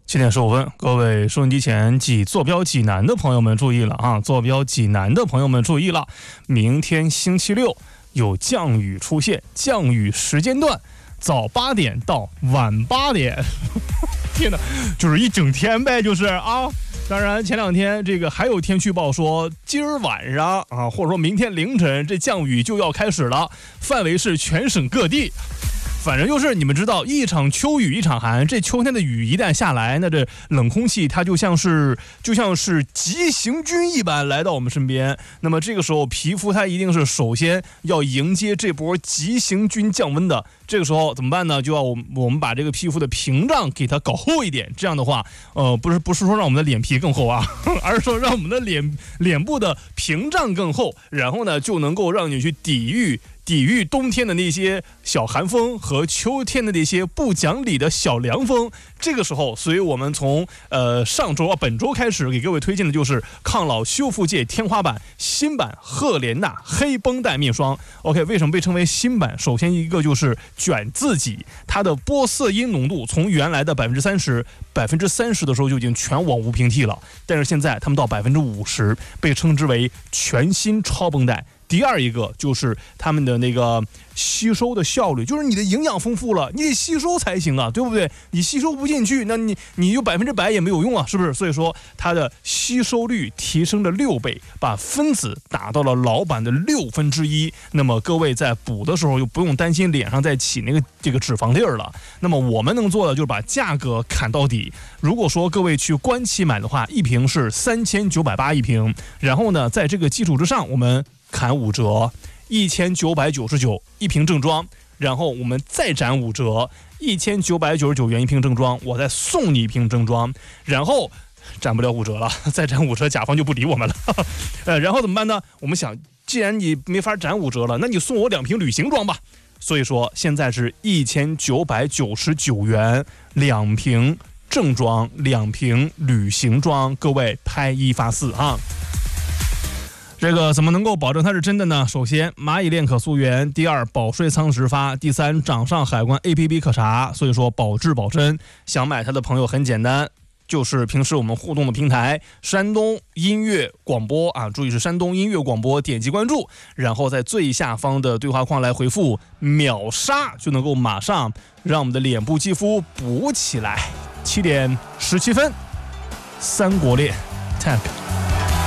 7点15分，各位收音机前坐标济南的朋友们注意了啊！坐标济南的朋友们注意了，明天星期六有降雨出现，降雨时间段早8点到晚8点。天哪，就是一整天呗，就是啊。当然，前2天这个还有天气预报说，今儿晚上啊，或者说明天凌晨，这降雨就要开始了，范围是全省各地。反正就是你们知道，一场秋雨一场寒，这秋天的雨一旦下来，那这冷空气它就像是急行军一般来到我们身边。那么这个时候，皮肤它一定是首先要迎接这波急行军降温的。这个时候怎么办呢？就要我们把这个皮肤的屏障给它搞厚一点。这样的话，不是说让我们的脸皮更厚啊，而是说让我们的脸部的屏障更厚，然后呢就能够让你去抵御冬天的那些小寒风和秋天的那些不讲理的小凉风。这个时候，所以我们从本周开始给各位推荐的就是抗老修复界天花板新版赫莲娜黑绷带面霜。OK， 为什么被称为新版？首先一个就是卷自己，它的玻色因浓度从原来的30%的时候就已经全网无平替了，但是现在他们到50%，被称之为全新超绷带。第二一个就是他们的那个吸收的效率，就是你的营养丰富了，你得吸收才行啊，对不对？你吸收不进去，那你就100%也没有用啊，是不是？所以说它的吸收率提升了6倍，把分子打到了老版的1/6。那么各位在补的时候就不用担心脸上再起这个脂肪粒儿了。那么我们能做的就是把价格砍到底。如果说各位去官旗买的话，一瓶是3980一瓶，然后呢，在这个基础之上，我们砍5折，1999一瓶正装，然后我们再斩5折，1999元一瓶正装，我再送你一瓶正装，然后斩不了5折了，再斩5折，甲方就不理我们了。然后怎么办呢？我们想，既然你没法斩5折了，那你送我2瓶旅行装吧。所以说现在是1999元2瓶正装，2瓶旅行装，各位拍1发4哈。这个怎么能够保证它是真的呢？首先，蚂蚁链可溯源；第二，保税仓实发；第三，掌上海关 APP 可查。所以说，保质保真。想买它的朋友很简单，就是平时我们互动的平台山东音乐广播啊，注意是山东音乐广播，点击关注，然后在最下方的对话框来回复秒杀，就能够马上让我们的脸部肌肤补起来。7点17分，三国恋 tag。